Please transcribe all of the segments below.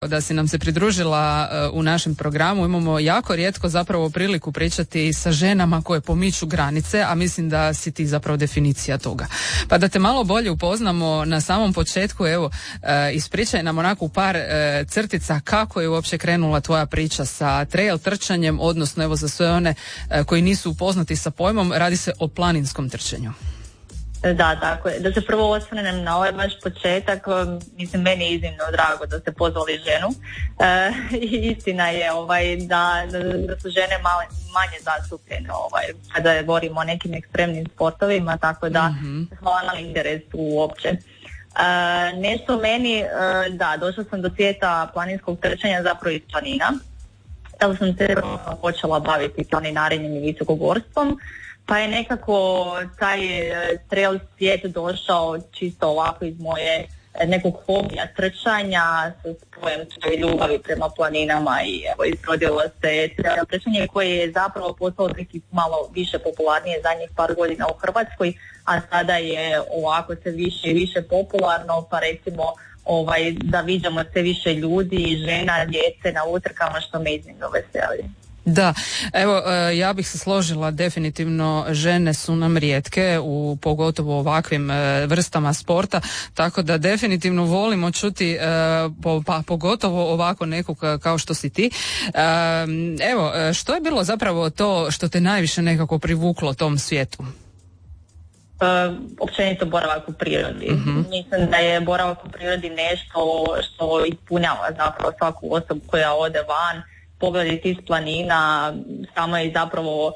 da si nam se pridružila u našem programu. Imamo jako rijetko zapravo priliku pričati sa ženama koje pomiču granice, a mislim da si ti zapravo definicija toga. Pa da te malo bolje upoznamo na samom početku, evo, ispričaj nam onako par crtica kako je uopće krenula tvoja priča sa trail trčanjem, odnosno evo za sve one koji nisu upoznati sa pojmom, radi se o planinskom trčanju. Da, tako je. Da se prvo osvrnem na ovaj vaš početak, mislim, meni je iznimno drago da ste pozvali ženu. Istina je da su žene manje zastupljene kada govorimo o nekim ekstremnim sportovima, tako da hvala na interesu uopće. Nešto meni, došla sam do svijeta planinskog trčanja zapravo iz planina. Tada sam se počela baviti planinarenjem i visokogorstvom. Pa je nekako taj trail svijet došao čisto ovako iz moje nekog hobija trčanja sa spojem svoje ljubavi prema planinama i evo izrodilo se trail trčanje koje je zapravo postalo neki malo više popularnije zadnjih par godina u Hrvatskoj, a sada je ovako sve više i više popularno, pa recimo da viđamo sve više ljudi, žena, djece na utrkama, što me iznimno veseli. Da, evo ja bih se složila, definitivno žene su nam rijetke u pogotovo ovakvim vrstama sporta, tako da definitivno volimo čuti pogotovo ovako nekog kao što si ti. Evo, što je bilo zapravo to što te najviše nekako privuklo tom svijetu? Općenito boravak u prirodi. Mislim da je boravak u prirodi nešto što ispunjava zapravo svaku osobu koja ode van. Pogledati iz planina, samo je zapravo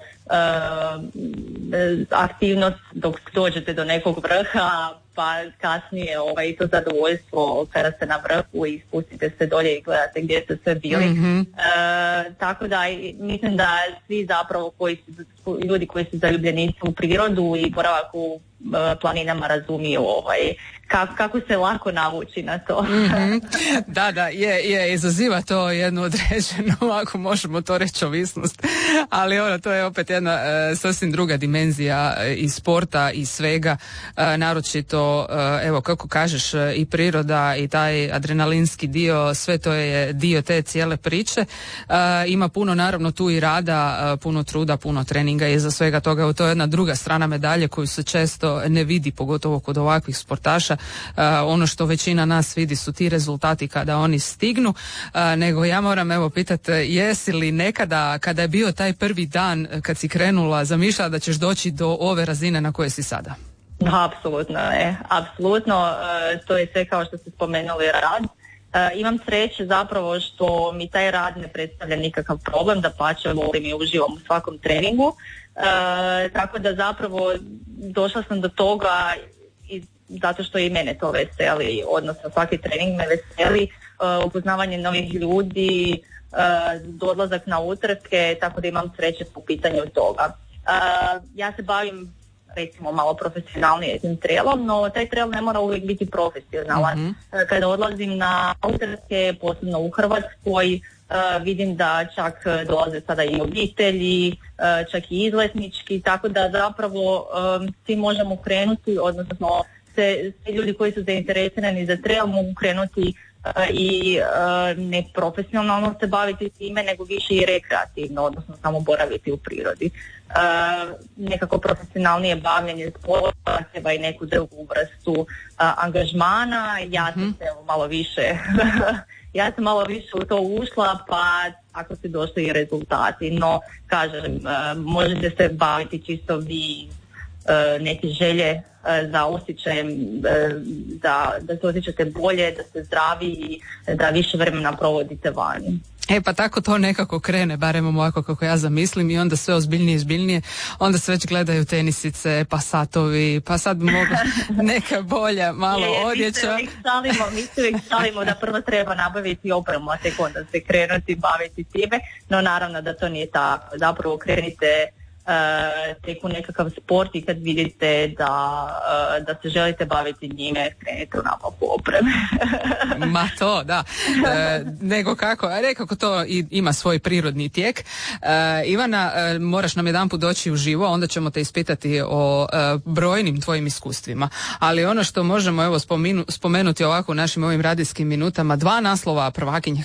aktivnost dok dođete do nekog vrha, pa kasnije to zadovoljstvo kada ste na vrhu i spustite se dolje i gledate gdje ste sve bili. Tako da mislim da svi zapravo ljudi koji su zaljubljenici u prirodu i boravak u planinama razumiju kako se lako navući na to. Da, izaziva to jednu određenu, ako možemo to reći, ovisnost, ali to je opet jedna sasvim druga dimenzija i sporta i svega, naročito, evo kako kažeš, i priroda i taj adrenalinski dio, sve to je dio te cijele priče. Ima puno naravno tu i rada, puno truda, puno treninga i za svega toga, to je jedna druga strana medalje koju se često ne vidi, pogotovo kod ovakvih sportaša. Ono što većina nas vidi su ti rezultati kada oni stignu, nego ja moram evo pitati, jesi li nekada kada je bio taj prvi dan kad si krenula zamišljala da ćeš doći do ove razine na koje si sada? Apsolutno ne, apsolutno, to je sve kao što ste spomenuli rad. Imam sreće zapravo što mi taj rad ne predstavlja nikakav problem, dapače volim i uživam u svakom treningu, tako da zapravo došla sam do toga zato što i mene to veseli, odnosno svaki trening me veseli, upoznavanje novih ljudi, odlazak na utrke, tako da imam sreće po pitanju toga. Ja se bavim recimo malo profesionalnije tim trailom, no taj trail ne mora uvijek biti profesionalan. Kada odlazim na utrke, posebno u Hrvatskoj, vidim da čak dolaze sada i obitelji, čak i izletnički, tako da zapravo svi možemo krenuti, odnosno svi ljudi koji su zainteresirani za trail mogu krenuti i ne profesionalno se baviti time, nego više i rekreativno, odnosno samo boraviti u prirodi. Nekako profesionalnije bavljenje sporta treba i neku drugu vrstu angažmana. Ja sam se ja sam malo više u to ušla, pa ako se došli i rezultati, no kažem, možete se baviti čisto vi neke želje za osjećajem da se osjećate bolje, da ste zdravi i da više vremena provodite vani. Pa tako to nekako krene, barem ovako kako ja zamislim, i onda sve ozbiljnije, onda se već gledaju tenisice, pa satovi, pa sad mogu neka bolja malo odjeća. Mi se uvijek šalimo da prvo treba nabaviti opremu, a tek onda se krenuti baviti time, no naravno da to nije tako. Zapravo krenite teku nekakav sport i kad vidite da se želite baviti njime, krenite u nabavku opreme. Ma to, da. Nego kako to ima svoj prirodni tijek. Ivana, moraš nam jedanput doći uživo, onda ćemo te ispitati o brojnim tvojim iskustvima. Ali ono što možemo spomenuti ovako u našim ovim radijskim minutama, 2 naslova prvakinje